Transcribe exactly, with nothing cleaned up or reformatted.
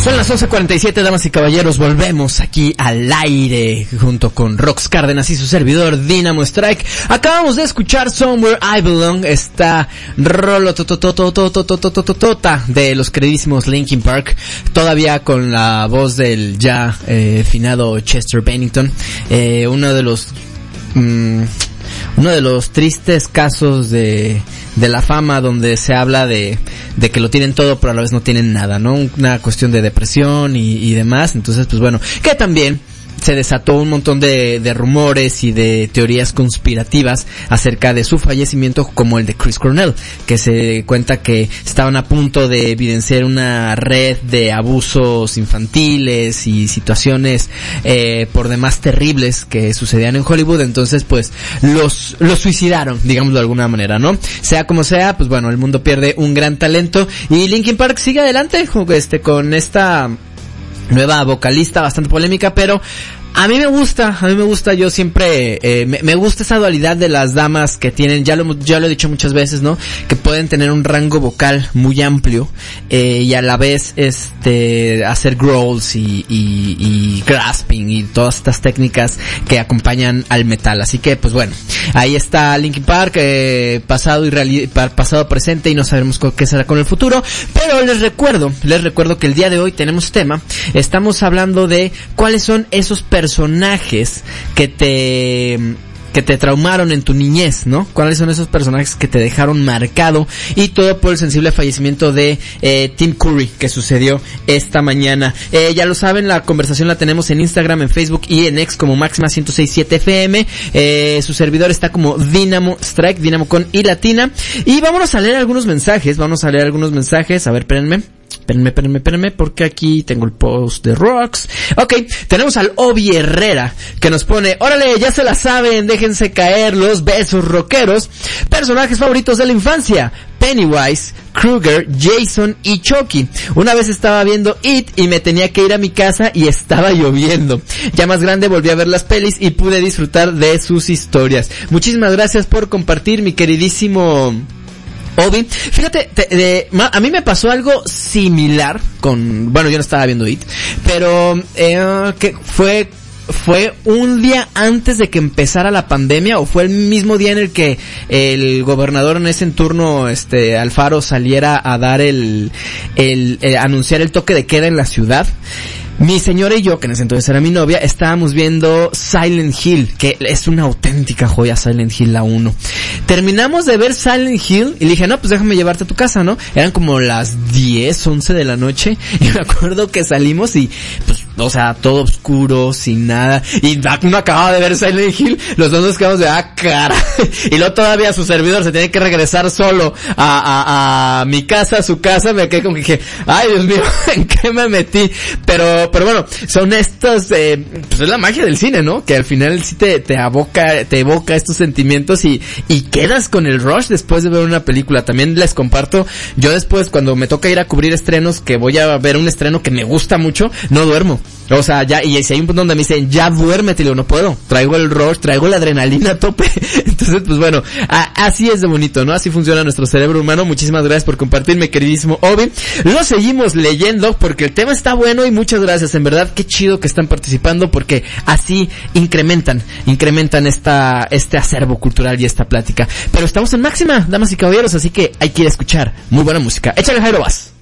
Son las once cuarenta y siete, damas y caballeros, volvemos aquí al aire junto con Rox Cárdenas y su servidor Dynamo Strike. Acabamos de escuchar Somewhere I Belong, esta rolo tototototototototota de los queridísimos Linkin Park, todavía con la voz del ya eh, finado Chester Bennington, eh, uno de los mmm, uno de los tristes casos de de la fama, donde se habla de de que lo tienen todo pero a la vez no tienen nada, ¿no? Una cuestión de depresión y, y demás. Entonces, pues bueno, que también se desató un montón de, de rumores y de teorías conspirativas acerca de su fallecimiento, como el de Chris Cornell, que se cuenta que estaban a punto de evidenciar una red de abusos infantiles y situaciones eh, por demás terribles que sucedían en Hollywood. Entonces, pues, los, los suicidaron, digámoslo de alguna manera, ¿no? Sea como sea, pues bueno, el mundo pierde un gran talento y Linkin Park sigue adelante, este, con esta nueva vocalista bastante polémica, pero a mí me gusta, a mí me gusta, yo siempre, eh, me, me gusta esa dualidad de las damas que tienen, ya lo, ya lo he dicho muchas veces, ¿no? Que pueden tener un rango vocal muy amplio, eh, y a la vez, este, hacer growls y, y, y grasping y todas estas técnicas que acompañan al metal. Así que, pues bueno, ahí está Linkin Park, eh, pasado y reali- pasado, presente, y no sabemos qué será con el futuro, pero les recuerdo, les recuerdo que el día de hoy tenemos tema, estamos hablando de cuáles son esos personajes personajes que te que te traumaron en tu niñez, ¿no? ¿Cuáles son esos personajes que te dejaron marcado? Y todo por el sensible fallecimiento de eh, Tim Curry, que sucedió esta mañana. Eh, ya lo saben, la conversación la tenemos en Instagram, en Facebook y en X como Máxima ciento seis punto siete F M. Eh, su servidor está como Dynamo Strike, Dynamo con I latina. Y vámonos a leer algunos mensajes, vamos a leer algunos mensajes. A ver, espérenme. Espérenme, espérenme, espérenme, porque aquí tengo el post de Rox. Ok, tenemos al Obi Herrera, que nos pone: órale, ya se la saben, déjense caer los besos rockeros. Personajes favoritos de la infancia: Pennywise, Krueger, Jason y Chucky. Una vez estaba viendo It y me tenía que ir a mi casa y estaba lloviendo. Ya más grande volví a ver las pelis y pude disfrutar de sus historias. Muchísimas gracias por compartir, mi queridísimo Obi. Fíjate, te, de, ma, a mí me pasó algo similar con, bueno, yo no estaba viendo It, pero eh, que fue fue un día antes de que empezara la pandemia, o fue el mismo día en el que el gobernador en ese en turno, este, Alfaro, saliera a dar el, el, el anunciar el toque de queda en la ciudad. Mi señora y yo, que en ese entonces era mi novia, estábamos viendo Silent Hill, que es una auténtica joya, Silent Hill la uno. Terminamos de ver Silent Hill y le dije, no, pues déjame llevarte a tu casa, ¿no? Eran como las diez, once de la noche y me acuerdo que salimos y, pues, o sea, todo oscuro, sin nada, y uno acababa de ver Silent Hill, los dos nos quedamos de, ah, cara, y luego todavía su servidor se tiene que regresar solo a, a, a mi casa, a su casa. Me quedé como que dije, ay, Dios mío, ¿en qué me metí? Pero pero bueno, son estos, eh, pues es la magia del cine, ¿no? Que al final sí te, te aboca, te evoca estos sentimientos y, y quedas con el rush después de ver una película. También les comparto, yo después cuando me toca ir a cubrir estrenos, que voy a ver un estreno que me gusta mucho, no duermo. O sea, ya, y si hay un punto donde me dicen, ya duérmete, y digo, no puedo, traigo el rush, traigo la adrenalina a tope. Entonces, pues bueno, a, así es de bonito, ¿no? Así funciona nuestro cerebro humano. Muchísimas gracias por compartirme, queridísimo Obi. Lo seguimos leyendo porque el tema está bueno y muchas gracias. En verdad, qué chido que están participando, porque así incrementan, incrementan esta, este acervo cultural y esta plática. Pero estamos en Máxima, damas y caballeros, así que hay que ir a escuchar muy buena música. Échale, Jairo, vas.